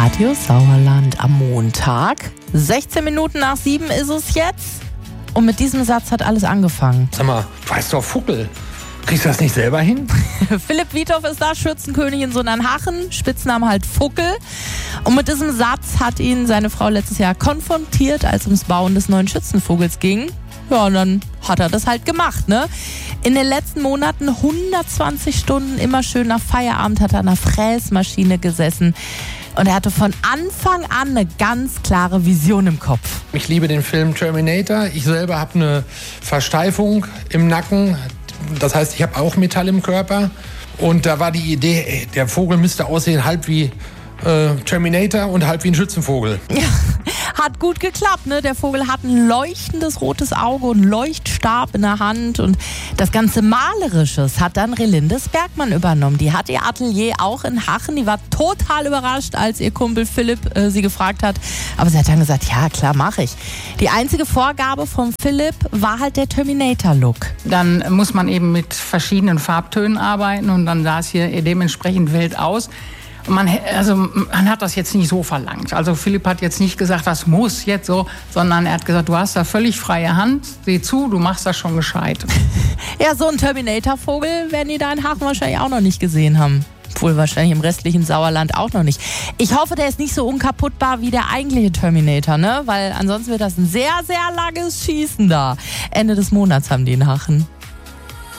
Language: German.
Radio Sauerland am Montag. 16 Minuten nach 7 ist es jetzt. Und mit diesem Satz hat alles angefangen. Sag mal, du heißt doch Fuckel. Kriegst du das nicht selber hin? Philipp Wiethoff ist da, Schützenkönig in Sonnenhachen, Spitzname halt Fuckel. Und mit diesem Satz hat ihn seine Frau letztes Jahr konfrontiert, als es ums Bauen des neuen Schützenvogels ging. Ja, und dann hat er das halt gemacht, ne? In den letzten Monaten 120 Stunden immer schön nach Feierabend hat er an der Fräsmaschine gesessen. Und er hatte von Anfang an eine ganz klare Vision im Kopf. Ich liebe den Film Terminator. Ich selber habe eine Versteifung im Nacken. Das heißt, ich habe auch Metall im Körper. Und da war die Idee, der Vogel müsste aussehen halb wie Terminator und halb wie ein Schützenvogel. Ja, hat gut geklappt, ne? Der Vogel hat ein leuchtendes rotes Auge und einen Leuchtstab in der Hand. Und das ganze Malerisches hat dann Relindes Bergmann übernommen. Die hat ihr Atelier auch in Hachen. Die war total überrascht, als ihr Kumpel Philipp sie gefragt hat. Aber sie hat dann gesagt, ja klar, mache ich. Die einzige Vorgabe von Philipp war halt der Terminator-Look. Dann muss man eben mit verschiedenen Farbtönen arbeiten und dann sah es hier dementsprechend wild aus. Man hat das jetzt nicht so verlangt. Also Philipp hat jetzt nicht gesagt, das muss jetzt so, sondern er hat gesagt, du hast da völlig freie Hand, sieh zu, du machst das schon gescheit. Ja, so einen Terminator-Vogel werden die da in Hachen wahrscheinlich auch noch nicht gesehen haben. Obwohl wahrscheinlich im restlichen Sauerland auch noch nicht. Ich hoffe, der ist nicht so unkaputtbar wie der eigentliche Terminator, ne? Weil ansonsten wird das ein sehr, sehr langes Schießen da. Ende des Monats haben die in Hachen.